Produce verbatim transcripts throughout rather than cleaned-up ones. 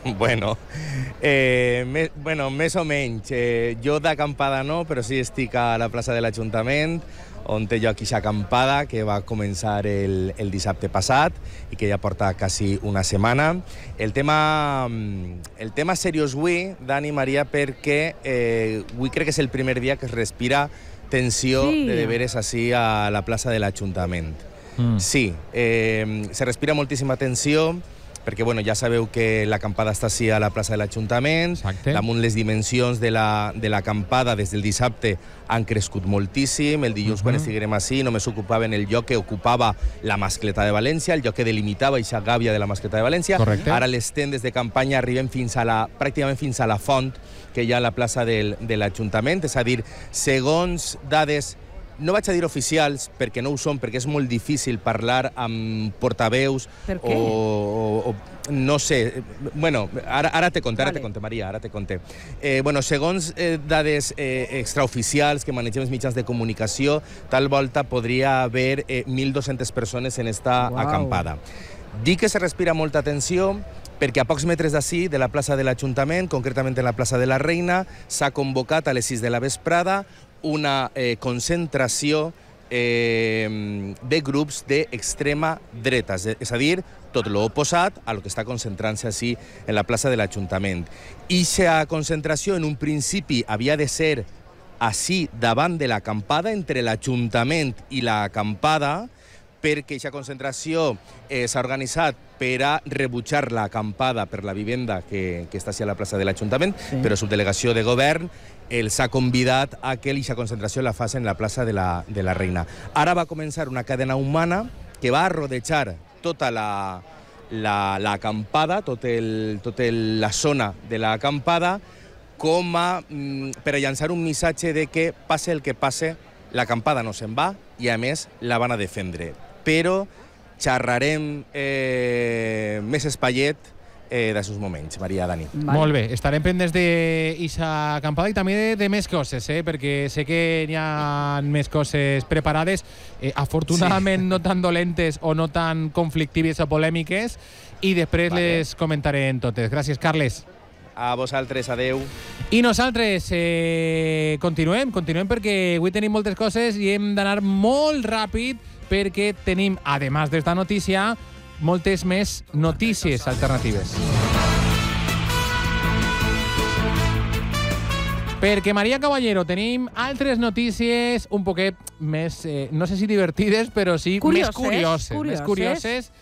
Bueno, eh, me, bueno, més o menys. Eh, jo d'acampada no, però sí estic a la plaça de l'Ajuntament, on té lloc aquesta acampada que va començar el, el dissabte passat i que ja porta quasi una setmana. El tema, el tema seriós avui, Dani, Maria, perquè eh, avui crec que és el primer dia que es respira tensió sí. de deberes així a la plaça de l'Ajuntament. Mm. Sí, eh, se respira moltíssima tensió, perquè bueno, ja sabeu que l'acampada està així a la plaça de l'Ajuntament, damunt les dimensions de l'acampada des del dissabte han crescut moltíssim. El dilluns, uh-huh. quan estiguem així, només ocupaven el lloc que ocupava la mascleta de València, el lloc que delimitava aquesta gàbia de la mascleta de València. Correcte. Ara les tendes de campanya arriben fins a la, pràcticament fins a la font que hi ha a la plaça del, de l'Ajuntament, és a dir, segons dades, no vaig a dir oficials, perquè no ho són, perquè és molt difícil parlar amb portaveus o, o, o no sé. Bueno, ara, ara te conté, ara vale. te conté, Maria, ara te conté. Eh, bueno, segons eh, dades eh, extraoficials que manegem els mitjans de comunicació, tal volta podria haver eh, mil dos-centes persones en esta wow. acampada. Dic que se respira molta tensió perquè a pocs metres d'ací, de la plaça de l'Ajuntament, concretament en la plaça de la Reina, s'ha convocat a les sis de la vesprada una eh, concentració eh, de grups d'extrema dreta, és a dir, tot l'oposat a lo que està concentrant-se així en la plaça de l'Ajuntament. I aquesta concentració en un principi havia de ser així davant de l'acampada, entre l'Ajuntament i l'acampada, perquè aquesta concentració eh, s'ha organitzat per a rebutjar l'acampada per la vivenda que, que està a la plaça de l'Ajuntament, sí. però subdelegació de govern els ha convidat a que aquesta concentració la facin en la plaça de la, de la Reina. Ara va començar una cadena humana que va rodejar tota la, la, la acampada, tot el, tot el, la zona de l'acampada, com a, per a llançar un missatge de que passe el que passe, l'acampada no se'n va i, a més, la van a defendre. Però xerrarem eh, més espaiet eh, d'aquests moments, Maria, Dani. Vale. Molt bé, estarem pendents d'aquesta acampada i també de, de més coses, eh, perquè sé que n'hi ha més coses preparades, eh, afortunadament sí. no tan dolentes o no tan conflictives o polèmiques, i després vale. les comentarem totes. Gràcies, Carles. A vosaltres, adeu. I nosaltres eh, continuem, continuem perquè avui tenim moltes coses i hem d'anar molt ràpid perquè tenim, a més d'esta notícia, moltes més notícies alternatives. Perquè, Maria Caballero, tenim altres notícies un poquet més, eh, no sé si divertides, però sí curioses, més curioses. curioses. Més curioses.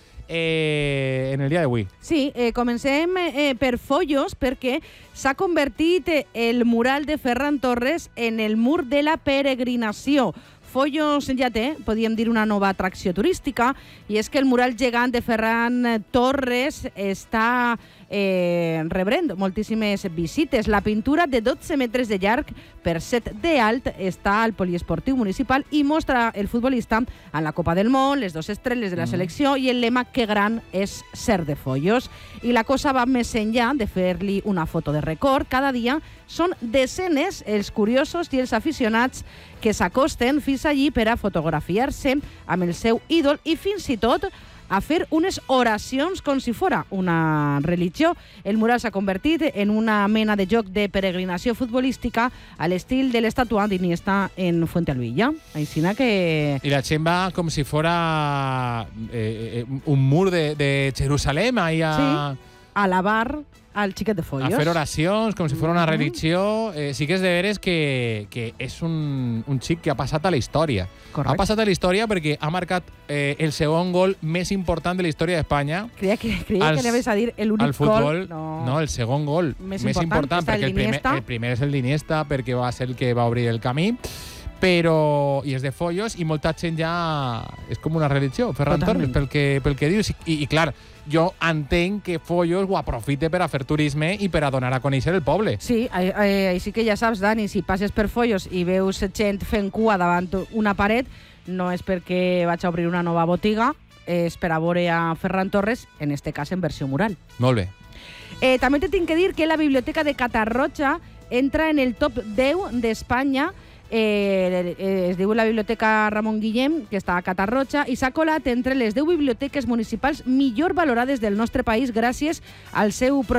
Eh, en el dia d'avui. Sí, eh, comencem eh, per Follos, perquè s'ha convertit el mural de Ferran Torres en el mur de la peregrinació. Follos ja té, podríem dir, una nova atracció turística, i és que el mural gegant de Ferran Torres està eh, rebrent moltíssimes visites. La pintura de dotze metres de llarg per set de alt està al poliesportiu municipal i mostra el futbolista en la Copa del Món, les dues estrelles de la selecció i el lema «Que gran és ser de Follos». I la cosa va més enllà de fer-li una foto de record. Cada dia són desenes els curiosos i els aficionats que s'acosten fins allí per a fotografiar-se amb el seu ídol i fins i tot a fer unes oracions com si fora una religió. El mural s'ha convertit en una mena de joc de peregrinació futbolística a l'estil de l'estàtua d'Iniesta en Fuentealbilla. Així que... I la gent va com si fora eh, un mur de, de Jerusalem ahí a... Sí, a alabar al xiquet de Follos. A fer oracions, com si fos una religió. Eh, sí que és de veres que, que és un, un xic que ha passat a la història. Correcte. Ha passat a la història perquè ha marcat eh, el segon gol més important de la història d'Espanya. Creia que, creia als, que anaves a dir l'únic al futbol, gol. No. no, el segon gol més, més important, important perquè el primer, el primer és el d'Iniesta, perquè va ser el que va obrir el camí. Però, i és de Follos, i molta gent ja és com una religió, Ferran Torres, pel que, pel que dius. I, i clar, jo entenc que Follos ho aprofite per a fer turisme i per a donar a conèixer el poble. Sí, eh, així que ja saps, Dani, si passes per Follos i veus gent fent cua davant una paret, no és perquè vaig a obrir una nova botiga, és per a veure a Ferran Torres, en este cas en versió mural. Molt bé. Eh, també te tinc que dir que la Biblioteca de Catarroja entra en el top deu d'Espanya. Eh, eh, es diu la Biblioteca Ramon Guillem, que està a Catarroja, i s'ha colat entre les deu biblioteques municipals millor valorades del nostre país gràcies al seu projecte